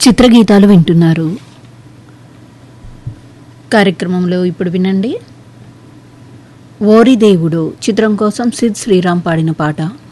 చిత్రగీతాలు వింటున్నారు. కార్యక్రమంలో ఇప్పుడు వినండి, ఓరి దేవుడు చిత్రం కోసం సిద్ శ్రీరామ్ పాడిన పాట.